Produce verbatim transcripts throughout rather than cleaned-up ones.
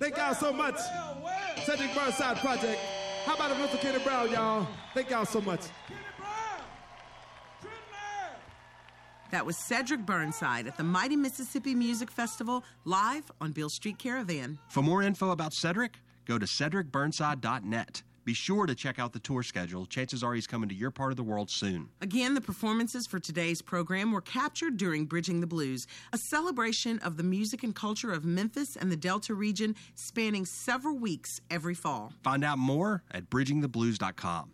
Thank y'all so much. Cedric Burnside Project. How about a Mister Kenny Brown, y'all? Thank y'all so much. That was Cedric Burnside at the Mighty Mississippi Music Festival, live on Beale Street Caravan. For more info about Cedric, go to cedric burnside dot net. Be sure to check out the tour schedule. Chances are he's coming to your part of the world soon. Again, the performances for today's program were captured during Bridging the Blues, a celebration of the music and culture of Memphis and the Delta region spanning several weeks every fall. Find out more at bridging the blues dot com.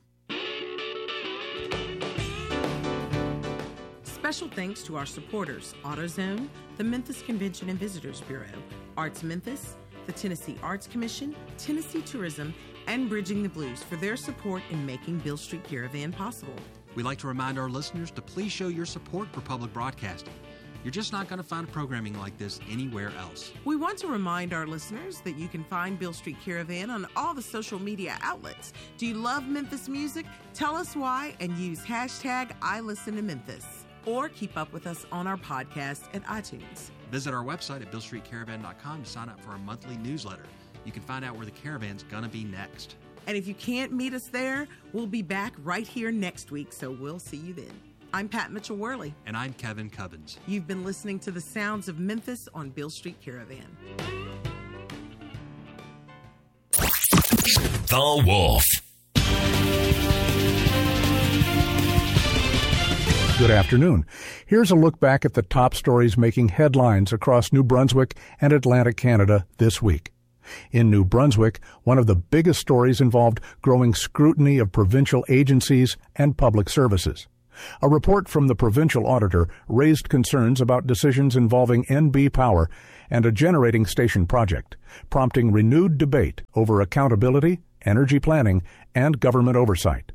Special thanks to our supporters, AutoZone, the Memphis Convention and Visitors Bureau, Arts Memphis, the Tennessee Arts Commission, Tennessee Tourism, and Bridging the Blues for their support in making Beale Street Caravan possible. We'd like to remind our listeners to please show your support for public broadcasting. You're just not going to find programming like this anywhere else. We want to remind our listeners that you can find Beale Street Caravan on all the social media outlets. Do you love Memphis music? Tell us why and use hashtag I Listen to Memphis. Or keep up with us on our podcast at iTunes. Visit our website at beale street caravan dot com to sign up for our monthly newsletter. You can find out where the caravan's going to be next. And if you can't meet us there, we'll be back right here next week, so we'll see you then. I'm Pat Mitchell-Worley. And I'm Kevin Cubbins. You've been listening to the sounds of Memphis on Beale Street Caravan. The Wolf. Good afternoon. Here's a look back at the top stories making headlines across New Brunswick and Atlantic Canada this week. In New Brunswick, one of the biggest stories involved growing scrutiny of provincial agencies and public services. A report from the provincial auditor raised concerns about decisions involving N B Power and a generating station project, prompting renewed debate over accountability, energy planning, and government oversight.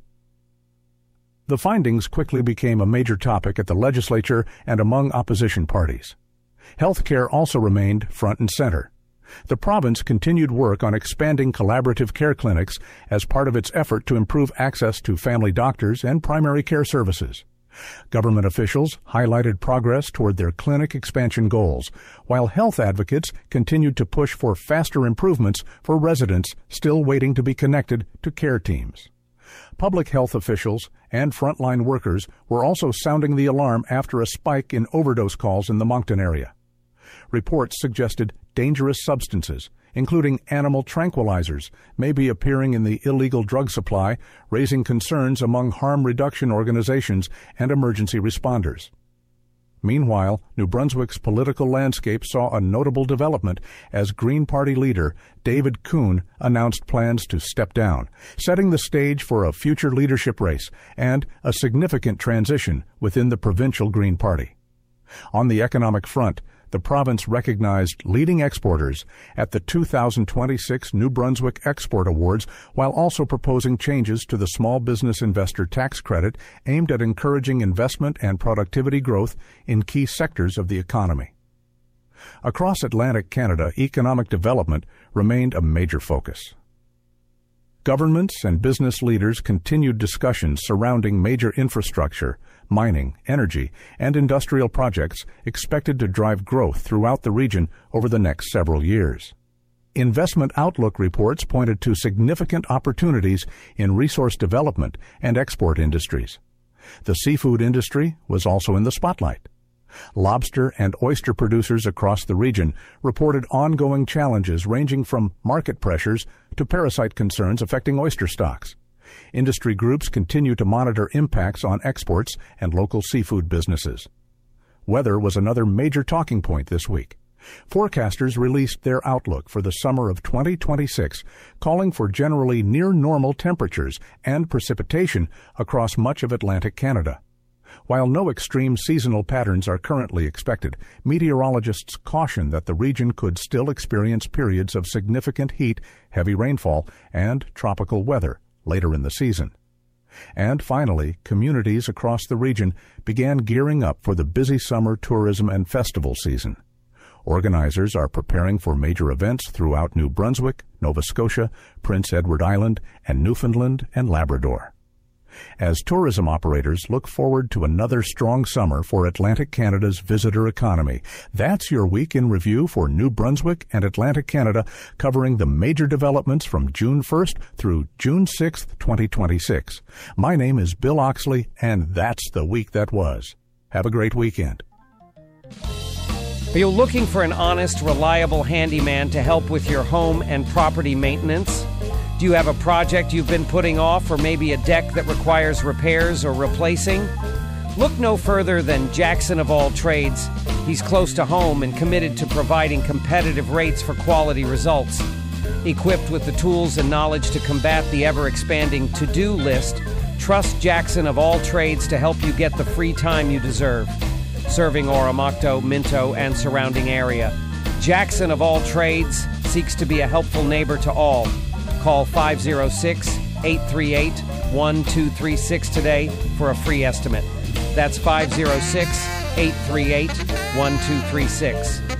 The findings quickly became a major topic at the legislature and among opposition parties. Healthcare also remained front and center. The province continued work on expanding collaborative care clinics as part of its effort to improve access to family doctors and primary care services. Government officials highlighted progress toward their clinic expansion goals, while health advocates continued to push for faster improvements for residents still waiting to be connected to care teams. Public health officials and frontline workers were also sounding the alarm after a spike in overdose calls in the Moncton area. Reports suggested dangerous substances, including animal tranquilizers, may be appearing in the illegal drug supply, raising concerns among harm reduction organizations and emergency responders. Meanwhile, New Brunswick's political landscape saw a notable development as Green Party leader David Kuhn announced plans to step down, setting the stage for a future leadership race and a significant transition within the provincial Green Party. On the economic front, the province recognized leading exporters at the two thousand twenty-six New Brunswick Export Awards, while also proposing changes to the small business investor tax credit aimed at encouraging investment and productivity growth in key sectors of the economy. Across Atlantic Canada, economic development remained a major focus. Governments and business leaders continued discussions surrounding major infrastructure, mining, energy, and industrial projects expected to drive growth throughout the region over the next several years. Investment outlook reports pointed to significant opportunities in resource development and export industries. The seafood industry was also in the spotlight. Lobster and oyster producers across the region reported ongoing challenges ranging from market pressures to parasite concerns affecting oyster stocks. Industry groups continue to monitor impacts on exports and local seafood businesses. Weather was another major talking point this week. Forecasters released their outlook for the summer of twenty twenty-six, calling for generally near-normal temperatures and precipitation across much of Atlantic Canada. While no extreme seasonal patterns are currently expected, meteorologists caution that the region could still experience periods of significant heat, heavy rainfall, and tropical weather later in the season. And finally, communities across the region began gearing up for the busy summer tourism and festival season. Organizers are preparing for major events throughout New Brunswick, Nova Scotia, Prince Edward Island, and Newfoundland and Labrador. as tourism operators look forward to another strong summer for Atlantic Canada's visitor economy. That's your week in review for New Brunswick and Atlantic Canada, covering the major developments from June first through June sixth, twenty twenty-six. My name is Bill Oxley, and that's the week that was. Have a great weekend. Are you looking for an honest, reliable handyman to help with your home and property maintenance? Do you have a project you've been putting off, or maybe a deck that requires repairs or replacing? Look no further than Jackson of All Trades. He's close to home and committed to providing competitive rates for quality results. Equipped with the tools and knowledge to combat the ever-expanding to-do list, trust Jackson of All Trades to help you get the free time you deserve. Serving Oromocto, Minto, and surrounding area, Jackson of All Trades seeks to be a helpful neighbor to all. Call five oh six, eight three eight, one two three six today for a free estimate. That's five oh six, eight three eight, one two three six.